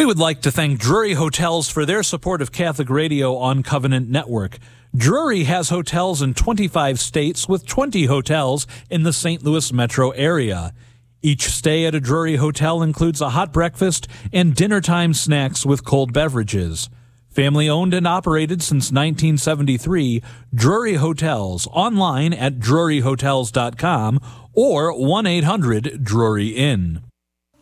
would like to thank Drury Hotels for their support of Catholic Radio on Covenant Network. Drury has hotels in 25 states with 20 hotels in the St. Louis metro area. Each stay at a Drury hotel includes a hot breakfast and dinner-time snacks with cold beverages. Family owned and operated since 1973, Drury Hotels, online at druryhotels.com or 1-800-DRURY-INN.